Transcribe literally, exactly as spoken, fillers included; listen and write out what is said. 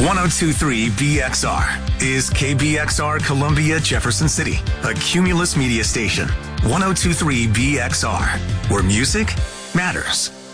ten twenty-three B X R is K B X R Columbia Jefferson City, a Cumulus media station. ten twenty-three B X R, where music matters.